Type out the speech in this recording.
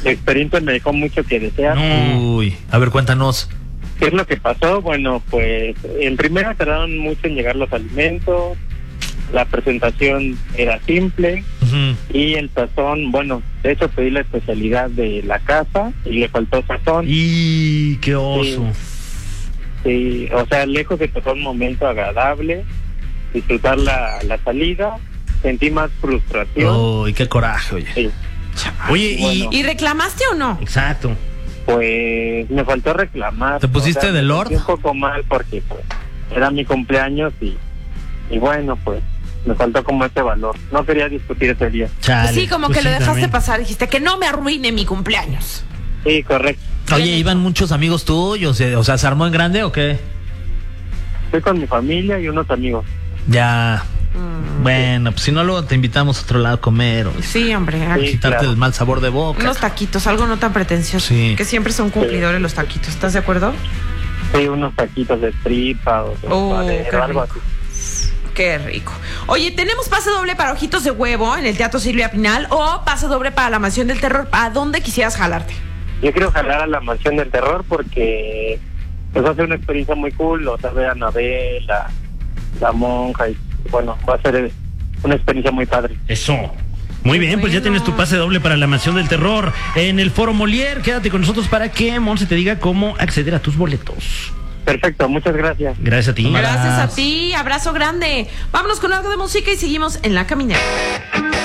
La experiencia me dejó mucho que desear. Uy, a ver, cuéntanos. ¿Qué es lo que pasó? Bueno, pues en primera tardaron mucho en llegar los alimentos, la presentación era simple y el sazón, bueno, de hecho pedí la especialidad de la casa y le faltó sazón. ¡Y qué oso! Sí, o sea, lejos de pasar un momento agradable, disfrutar la salida, sentí más frustración. ¡Uy, qué coraje, oye! Sí. Oye, Bueno. ¿Y reclamaste o no? Exacto. Pues me faltó reclamar. ¿Te pusiste de me Lord? sentí un poco mal porque pues, era mi cumpleaños y bueno, pues me faltó como ese valor. No quería discutir ese día. Chale. Sí, como Pues que lo dejaste también. pasar. Dijiste que no me arruine mi cumpleaños. Sí, correcto. Oye, ¿iban muchos amigos tuyos? O sea, ¿se armó en grande o qué? Estoy con mi familia y unos amigos. Ya. Bueno, pues si no, luego te invitamos a otro lado a comer o Sí, hombre. Sí. quitarte claro. el mal sabor de boca. Unos taquitos, algo no tan pretencioso. Sí. Que siempre son cumplidores los taquitos. ¿Estás de acuerdo? Sí, unos taquitos de tripa o de Oh, suadero, qué algo rico. así. Qué rico. Oye, tenemos pase doble para Ojitos de Huevo en el Teatro Silvia Pinal o pase doble para la Mansión del Terror. ¿A dónde quisieras jalarte? Yo quiero jalar a la Mansión del Terror porque pues va a ser una experiencia muy cool, o sea, ver a Anabel, la monja y bueno, va a ser una experiencia muy padre. Eso. Muy bien, pues ya Bueno. tienes tu pase doble para la Mansión del Terror en el Foro Molière. Quédate con nosotros para que Monse te diga cómo acceder a tus boletos. Perfecto, muchas gracias. Gracias a ti. Gracias a ti. Abrazo grande. Vámonos con algo de música y seguimos en La Caminera.